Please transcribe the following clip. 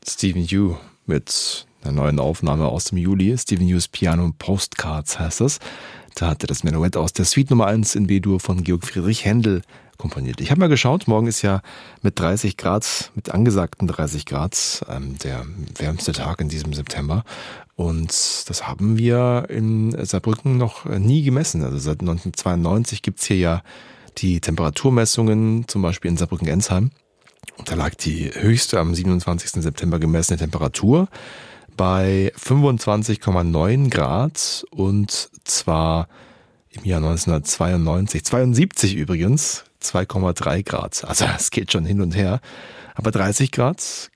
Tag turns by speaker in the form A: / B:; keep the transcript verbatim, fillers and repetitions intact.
A: Stephen Yu mit einer neuen Aufnahme aus dem Juli. Stephen Yu's Piano Postcards heißt das. Da hat er das Menuett aus der Suite Nummer eins in B-Dur von Georg Friedrich Händel komponiert. Ich habe mal geschaut, morgen ist ja mit dreißig Grad, mit angesagten dreißig Grad, ähm, der wärmste Tag in diesem September. Und das haben wir in Saarbrücken noch nie gemessen. Also seit neunzehnhundertzweiundneunzig gibt's hier ja die Temperaturmessungen, zum Beispiel in Saarbrücken-Ensheim. Und da lag die höchste am siebenundzwanzigsten September gemessene Temperatur bei fünfundzwanzig Komma neun Grad und zwar im Jahr neunzehnhundertzweiundneunzig, zweiundsiebzig übrigens, zwei Komma drei Grad. Also es geht schon hin und her. Aber dreißig Grad